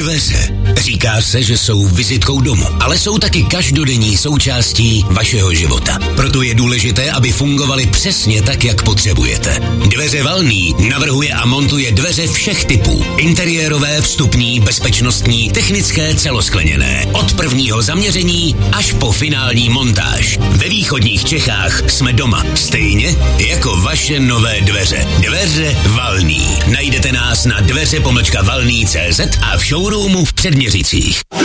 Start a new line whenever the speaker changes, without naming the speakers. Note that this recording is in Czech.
Dveře. Říká se, že jsou vizitkou domu, ale jsou taky každodenní součástí vašeho života. Proto je důležité, aby fungovaly přesně tak, jak potřebujete. Dveře Valný navrhuje a montuje dveře všech typů. Interiérové, vstupní, bezpečnostní, technické, celoskleněné. Od prvního zaměření až po finální montáž. Ve východních Čechách jsme doma. Stejně jako vaše nové dveře. Dveře Valný. Najdete nás na dveře-valný.cz a v showroomu v Předměřicích.